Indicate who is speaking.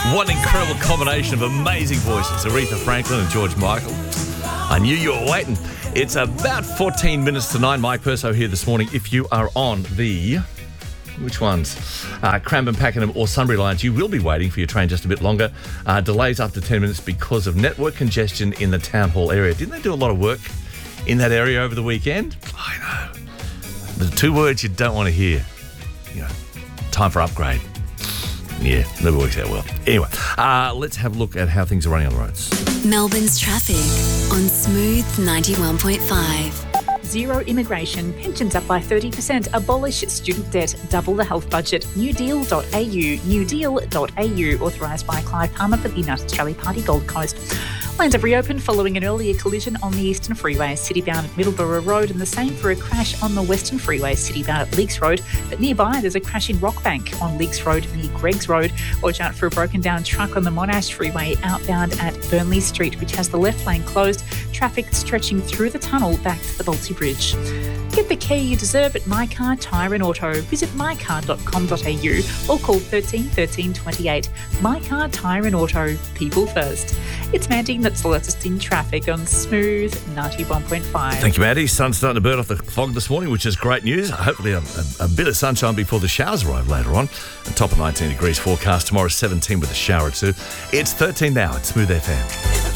Speaker 1: What an incredible combination of amazing voices, Aretha Franklin and George Michael. I knew you were waiting. It's about 14 minutes to 9. Mike Perso here this morning. If you are on the... Which ones? Cranbourne, Pakenham or Sunbury lines, you will be waiting for your train just a bit longer. Delays up to 10 minutes because of network congestion in the Town Hall area. Didn't they do a lot of work in that area over the weekend? I know. The two words you don't want to hear. You know, time for upgrade. Yeah, never works out well. Anyway, let's have a look at how things are running on the roads.
Speaker 2: Melbourne's traffic on Smooth 91.5.
Speaker 3: Zero immigration, pensions up by 30%, abolish student debt, double the health budget, newdeal.au, newdeal.au, authorised by Clive Palmer for the United Australia Party Gold Coast. Lanes have reopened following an earlier collision on the Eastern Freeway, citybound at Middleborough Road, and the same for a crash on the Western Freeway, citybound at Leakes Road. But nearby, there's a crash in Rockbank on Leakes Road near Greggs Road. Watch out for a broken down truck on the Monash Freeway outbound at Burnley Street, which has the left lane closed. Traffic stretching through the tunnel back to the Balti Bridge. Get the care you deserve at My Car Tyre and Auto. Visit mycar.com.au or call 13 13 28. My Car Tyre and Auto. People first. It's Mandy, that's the latest in traffic on Smooth 91.5.
Speaker 1: Thank you, Maddie. Sun's starting to burn off the fog this morning, which is great news. Hopefully a bit of sunshine before the showers arrive later on. A top of 19 degrees forecast. Tomorrow 17 with a shower or two. It's 13 now. It's Smooth FM.